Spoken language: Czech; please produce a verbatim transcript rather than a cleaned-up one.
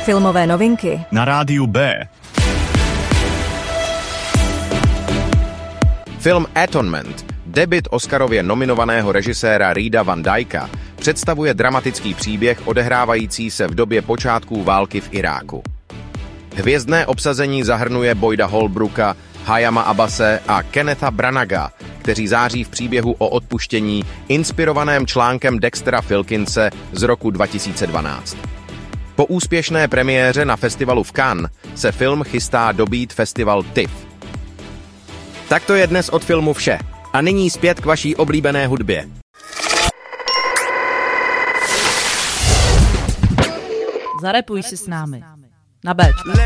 Filmové novinky na rádiu B. Film Atonement, debut Oscarově nominovaného režiséra Reeda Van Dykea, představuje dramatický příběh odehrávající se v době počátků války v Iráku. Hvězdné obsazení zahrnuje Boyda Holbrooka, Hayama Abbase a Kennetha Branaga, kteří září v příběhu o odpuštění inspirovaném článkem Dextera Filkinse z roku dva tisíce dvanáct. Po úspěšné premiéře na festivalu v Cannes se film chystá dobít festival TIFF. Tak to je dnes od filmu vše. A nyní zpět k vaší oblíbené hudbě. Zarepuj si s námi. Na béčku.